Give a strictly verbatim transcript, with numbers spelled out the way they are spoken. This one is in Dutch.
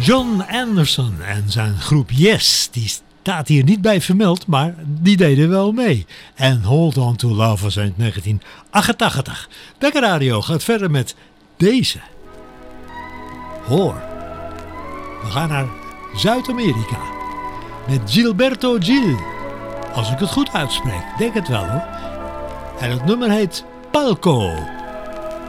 John Anderson en zijn groep Yes, die staat hier niet bij vermeld, maar die deden wel mee. En Hold On To Love was uit negentien achtentachtig. Bekke Radio gaat verder met deze. Hoor. We gaan naar Zuid-Amerika. Met Gilberto Gil. Als ik het goed uitspreek, denk het wel hoor. En het nummer heet Palco.